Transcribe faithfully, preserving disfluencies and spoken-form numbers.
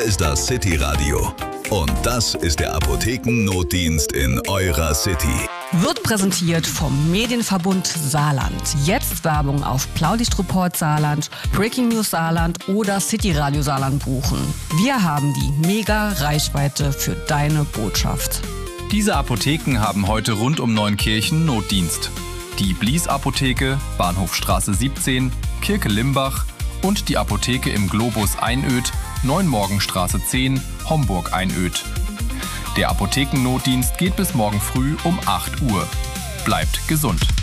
ist das City Radio. Und das ist der Apothekennotdienst in eurer City. Wird präsentiert vom Medienverbund Saarland. Jetzt Werbung auf Blaulichtreport Saarland, Breaking News Saarland oder City Radio Saarland buchen. Wir haben die Mega-Reichweite für deine Botschaft. Diese Apotheken haben heute rund um Neunkirchen Notdienst. Die Blies Apotheke, Bahnhofstraße siebzehn, Kirke Limbach und die Apotheke im Globus Einöd, Neunmorgenstraße zehn, Homburg Einöd. Der Apothekennotdienst geht bis morgen früh um acht Uhr. Bleibt gesund!